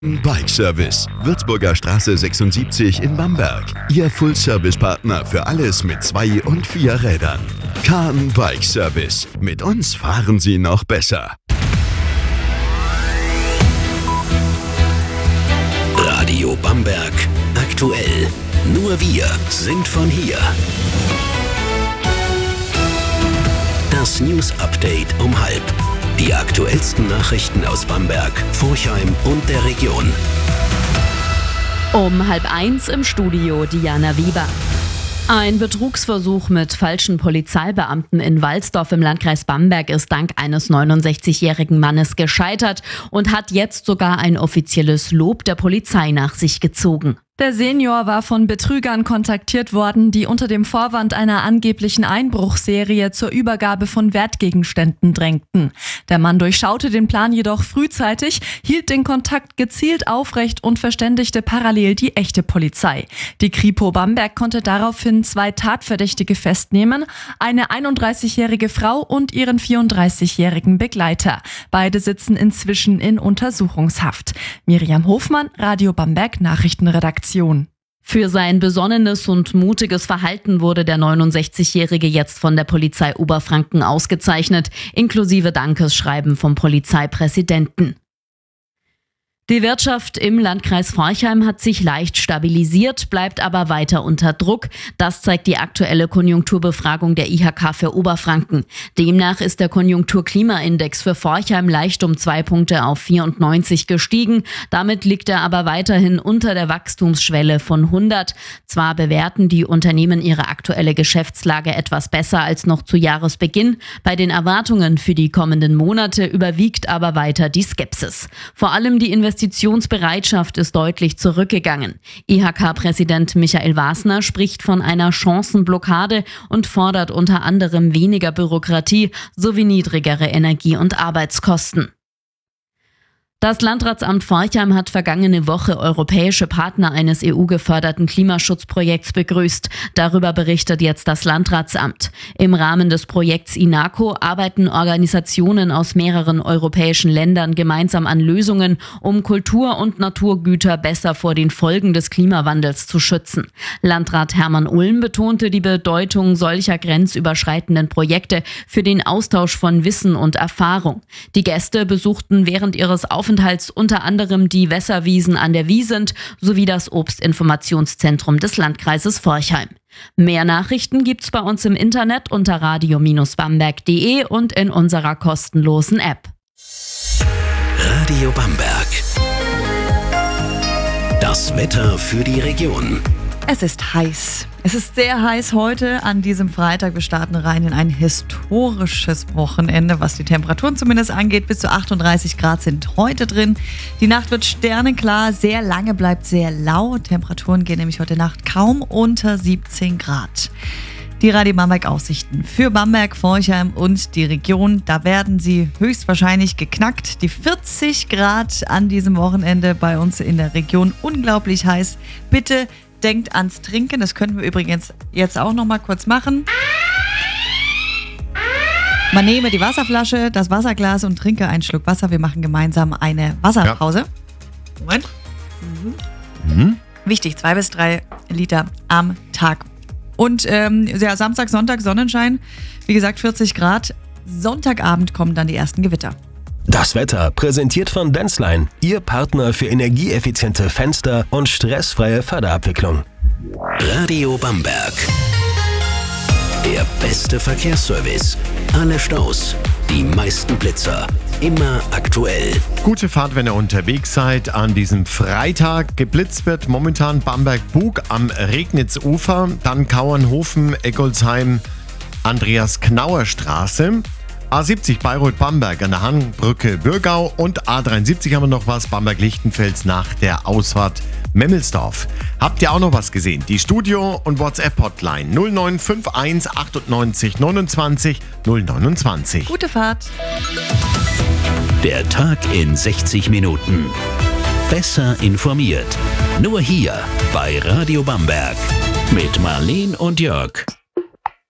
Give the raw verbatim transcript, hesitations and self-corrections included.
Bike Service, Würzburger Straße sechsundsiebzig in Bamberg. Ihr Full-Service-Partner für alles mit zwei und vier Rädern. Kahn Bike Service. Mit uns fahren Sie noch besser. Radio Bamberg. Aktuell. Nur wir sind von hier. Das News Update um halb. Die aktuellsten Nachrichten aus Bamberg, Forchheim und der Region. Um halb eins im Studio Diana Weber. Ein Betrugsversuch mit falschen Polizeibeamten in Walsdorf im Landkreis Bamberg ist dank eines neunundsechzigjährigen Mannes gescheitert und hat jetzt sogar ein offizielles Lob der Polizei nach sich gezogen. Der Senior war von Betrügern kontaktiert worden, die unter dem Vorwand einer angeblichen Einbruchserie zur Übergabe von Wertgegenständen drängten. Der Mann durchschaute den Plan jedoch frühzeitig, hielt den Kontakt gezielt aufrecht und verständigte parallel die echte Polizei. Die Kripo Bamberg konnte daraufhin zwei Tatverdächtige festnehmen, eine einunddreißigjährige Frau und ihren vierunddreißigjährigen Begleiter. Beide sitzen inzwischen in Untersuchungshaft. Miriam Hofmann, Radio Bamberg Nachrichtenredaktion. Für sein besonnenes und mutiges Verhalten wurde der neunundsechzigjährige jetzt von der Polizei Oberfranken ausgezeichnet, inklusive Dankesschreiben vom Polizeipräsidenten. Die Wirtschaft im Landkreis Forchheim hat sich leicht stabilisiert, bleibt aber weiter unter Druck. Das zeigt die aktuelle Konjunkturbefragung der I H K für Oberfranken. Demnach ist der Konjunkturklimaindex für Forchheim leicht um zwei Punkte auf vierundneunzig gestiegen. Damit liegt er aber weiterhin unter der Wachstumsschwelle von hundert. Zwar bewerten die Unternehmen ihre aktuelle Geschäftslage etwas besser als noch zu Jahresbeginn. Bei den Erwartungen für die kommenden Monate überwiegt aber weiter die Skepsis. Vor allem die Investitionen Investitionsbereitschaft ist deutlich zurückgegangen. I H K-Präsident Michael Wasner spricht von einer Chancenblockade und fordert unter anderem weniger Bürokratie sowie niedrigere Energie- und Arbeitskosten. Das Landratsamt Forchheim hat vergangene Woche europäische Partner eines E U-geförderten Klimaschutzprojekts begrüßt. Darüber berichtet jetzt das Landratsamt. Im Rahmen des Projekts INACO arbeiten Organisationen aus mehreren europäischen Ländern gemeinsam an Lösungen, um Kultur- und Naturgüter besser vor den Folgen des Klimawandels zu schützen. Landrat Hermann Ulm betonte die Bedeutung solcher grenzüberschreitenden Projekte für den Austausch von Wissen und Erfahrung. Die Gäste besuchten während ihres Aufenthalts unter anderem die Wässerwiesen an der Wiesent sowie das Obstinformationszentrum des Landkreises Forchheim. Mehr Nachrichten gibt's bei uns im Internet unter radio Bindestrich bamberg punkt de und in unserer kostenlosen App. Radio Bamberg. Das Wetter für die Region. Es ist heiß. Es ist sehr heiß heute an diesem Freitag. Wir starten rein in ein historisches Wochenende, was die Temperaturen zumindest angeht. Bis zu achtunddreißig Grad sind heute drin. Die Nacht wird sternenklar, sehr lange bleibt sehr lau. Temperaturen gehen nämlich heute Nacht kaum unter siebzehn Grad. Die Radio Bamberg Aussichten für Bamberg, Forchheim und die Region. Da werden sie höchstwahrscheinlich geknackt. Die vierzig Grad an diesem Wochenende bei uns in der Region. Unglaublich heiß. Bitte denkt ans Trinken. Das können wir übrigens jetzt auch noch mal kurz machen. Man nehme die Wasserflasche, das Wasserglas und trinke einen Schluck Wasser. Wir machen gemeinsam eine Wasserpause. Ja. Moment. Mhm. Mhm. Wichtig, zwei bis drei Liter am Tag. Und ähm, ja, Samstag, Sonntag, Sonnenschein. Wie gesagt, vierzig Grad. Sonntagabend kommen dann die ersten Gewitter. Das Wetter präsentiert von Denzline, Ihr Partner für energieeffiziente Fenster und stressfreie Förderabwicklung. Radio Bamberg. Der beste Verkehrsservice. Alle Staus, die meisten Blitzer. Immer aktuell. Gute Fahrt, wenn ihr unterwegs seid. An diesem Freitag geblitzt wird momentan Bamberg-Bug am Regnitzufer, dann Kauernhofen, Eggolsheim, Andreas-Knauer-Straße. A siebzig Bayreuth-Bamberg an der Hangbrücke Bürgau und A dreiundsiebzig haben wir noch was, Bamberg-Lichtenfels nach der Ausfahrt Memmelsdorf. Habt ihr auch noch was gesehen? Die Studio- und WhatsApp-Hotline null neun fünf eins achtundneunzig neunundzwanzig null neunundzwanzig. Gute Fahrt. Der Tag in sechzig Minuten. Besser informiert. Nur hier bei Radio Bamberg. Mit Marleen und Jörg.